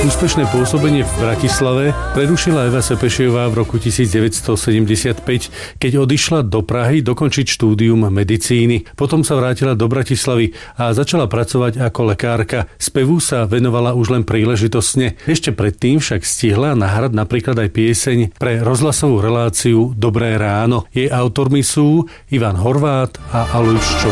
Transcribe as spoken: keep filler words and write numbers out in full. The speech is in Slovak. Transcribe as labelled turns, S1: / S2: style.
S1: Úspešné pôsobenie v Bratislave prerušila Eva Sepešejová v roku devätnásťsedemdesiatpäť, keď odišla do Prahy dokončiť štúdium medicíny. Potom sa vrátila do Bratislavy a začala pracovať ako lekárka. Spevu sa venovala už len príležitostne. Ešte predtým však stihla nahrať napríklad aj pieseň pre rozhlasovú reláciu Dobré ráno. Jej autormi sú Ivan Horvát a Alojz Čop.